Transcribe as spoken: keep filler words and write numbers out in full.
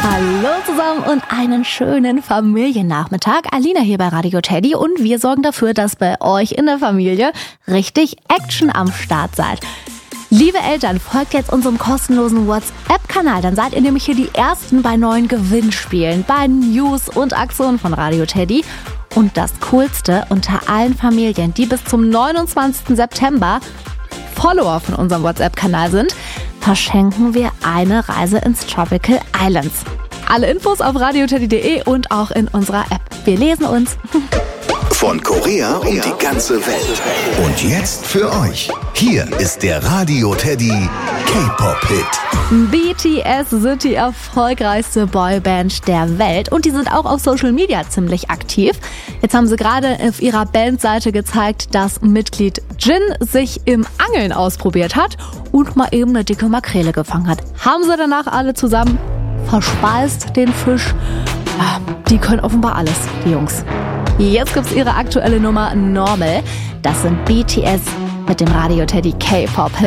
Hallo zusammen und einen schönen Familiennachmittag. Alina hier bei Radio Teddy und wir sorgen dafür, dass bei euch in der Familie richtig Action am Start seid. Liebe Eltern, folgt jetzt unserem kostenlosen WhatsApp-Kanal, dann seid ihr nämlich hier die Ersten bei neuen Gewinnspielen, bei News und Aktionen von Radio Teddy. Und das Coolste, unter allen Familien, die bis zum neunundzwanzigsten September Follower von unserem WhatsApp-Kanal sind, verschenken wir eine Reise ins Tropical Islands. Alle Infos auf radioteddy punkt de und auch in unserer App. Wir lesen uns. Von Korea um die ganze Welt. Und jetzt für euch. Hier ist der Radio Teddy K-Pop-Hit. B T S sind die erfolgreichste Boyband der Welt und die sind auch auf Social Media ziemlich aktiv. Jetzt haben sie gerade auf ihrer Bandseite gezeigt, dass Mitglied Jin sich im Angeln ausprobiert hat und mal eben eine dicke Makrele gefangen hat. Haben sie danach alle zusammen verspeist, den Fisch. Ja, die können offenbar alles, die Jungs. Jetzt gibt's ihre aktuelle Nummer Normal. Das sind B T S mit dem Radio Teddy K-Pop-Hit.